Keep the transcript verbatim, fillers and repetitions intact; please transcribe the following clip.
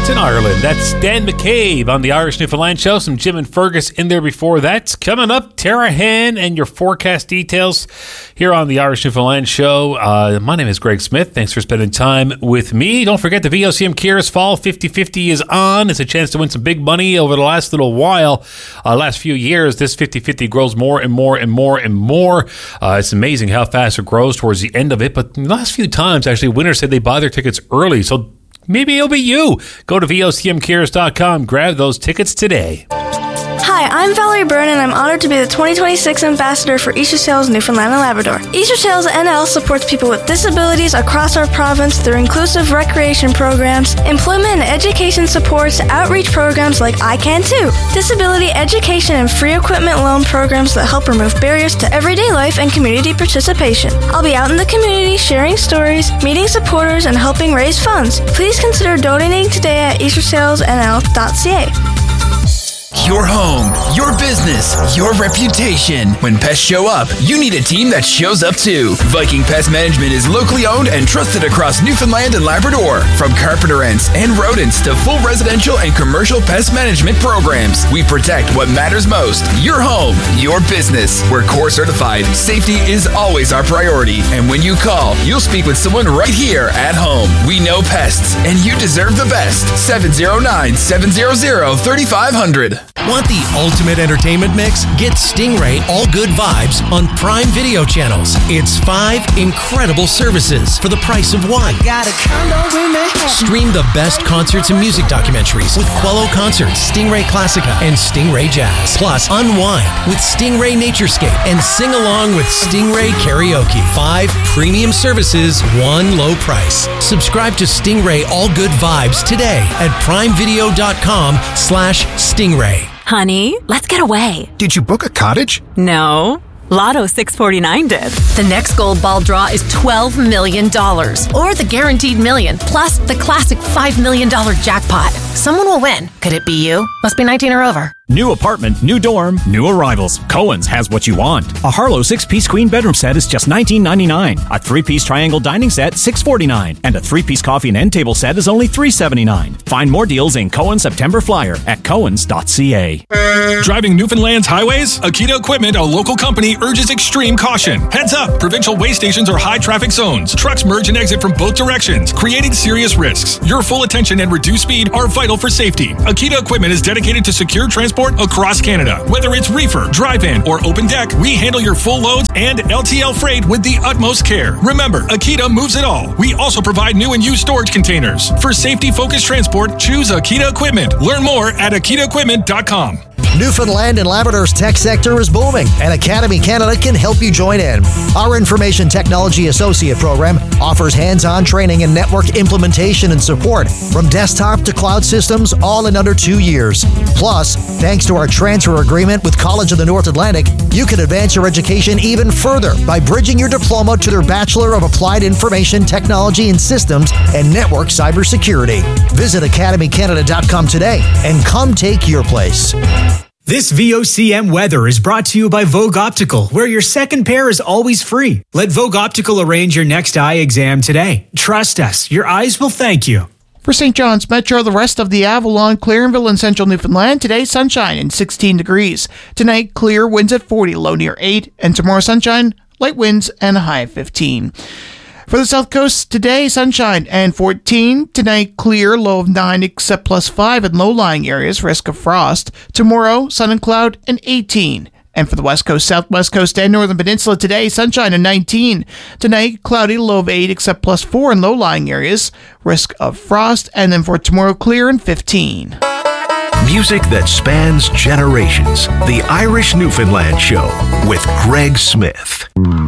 Sports in Ireland. That's Dan McCabe on the Irish Newfoundland Show. Some Jim and Fergus in there before that. Coming up, Tara Han and your forecast details here on the Irish Newfoundland Show. Uh, my name is Greg Smith. Thanks for spending time with me. Don't forget the V O C M Kiera's Fall fifty fifty is on. It's a chance to win some big money over the last little while. Uh, last few years, this fifty fifty grows more and more and more and more. Uh, it's amazing how fast it grows towards the end of it. But the last few times, actually, winners said they buy their tickets early. So maybe it'll be you. Go to V O C M Kiers dot com. Grab those tickets today. Hi, I'm Valerie Byrne, and I'm honored to be the twenty twenty-six ambassador for Easter Sales Newfoundland and Labrador. Easter Sales N L supports people with disabilities across our province through inclusive recreation programs, employment and education supports, outreach programs like I Can Too, disability education and free equipment loan programs that help remove barriers to everyday life and community participation. I'll be out in the community sharing stories, meeting supporters, and helping raise funds. Please consider donating today at easter sales n l dot c a. Your home, your business, your reputation. When pests show up, you need a team that shows up too. Viking Pest Management is locally owned and trusted across Newfoundland and Labrador. From carpenter ants and rodents to full residential and commercial pest management programs, we protect what matters most. Your home, your business. We're core certified. Safety is always our priority. And when you call, you'll speak with someone right here at home. We know pests, and you deserve the best. seven oh nine, seven hundred, thirty-five hundred. Want the ultimate entertainment mix? Get Stingray All Good Vibes on Prime Video channels. It's five incredible services for the price of one. Got a condo in Manhattan. Stream the best concerts and music documentaries with Quello Concerts, Stingray Classica, and Stingray Jazz. Plus, unwind with Stingray Naturescape and sing along with Stingray Karaoke. Five premium services, one low price. Subscribe to Stingray All Good Vibes today at primevideo.com slash Stingray. Honey, let's get away. Did you book a cottage? No. Lotto six forty-nine did. The next gold ball draw is twelve million dollars. Or the guaranteed million, plus the classic five million dollars jackpot. Someone will win. Could it be you? Must be nineteen or over. New apartment, new dorm, new arrivals. Cohen's has what you want. A Harlow six-piece queen bedroom set is just nineteen ninety-nine. A three-piece triangle dining set, six forty-nine. And a three-piece coffee and end table set is only three seventy-nine. Find more deals in Cohen's September Flyer at cohens dot c a. Driving Newfoundland's highways? Akita Equipment, a local company, urges extreme caution. Heads up! Provincial way stations are high-traffic zones. Trucks merge and exit from both directions, creating serious risks. Your full attention and reduced speed are vital for safety. Akita Equipment is dedicated to secure transport across Canada. Whether it's reefer, drive-in, or open deck, we handle your full loads and L T L freight with the utmost care. Remember, Akita moves it all. We also provide new and used storage containers. For safety-focused transport, choose Akita Equipment. Learn more at akita equipment dot com. Newfoundland and Labrador's tech sector is booming, and Academy Canada can help you join in. Our Information Technology Associate program offers hands-on training in network implementation and support, from desktop to cloud systems, all in under two years. Plus, thanks to our transfer agreement with College of the North Atlantic, you can advance your education even further by bridging your diploma to their Bachelor of Applied Information Technology and Systems and Network Cybersecurity. Visit academy canada dot com today and come take your place. This V O C M weather is brought to you by Vogue Optical, where your second pair is always free. Let Vogue Optical arrange your next eye exam today. Trust us, your eyes will thank you. For Saint John's Metro, the rest of the Avalon, Clarenville, and Central Newfoundland, today sunshine and sixteen degrees. Tonight, clear, winds at forty, low near eight, and tomorrow sunshine, light winds, and a high of fifteen. For the South Coast, today, sunshine and fourteen. Tonight, clear, low of nine, except plus five in low-lying areas, risk of frost. Tomorrow, sun and cloud and eighteen. And for the West Coast, Southwest Coast, and Northern Peninsula, today, sunshine and nineteen. Tonight, cloudy, low of eight, except plus four in low-lying areas, risk of frost. And then for tomorrow, clear and fifteen. Music that spans generations. The Irish Newfoundland Show with Greg Smith.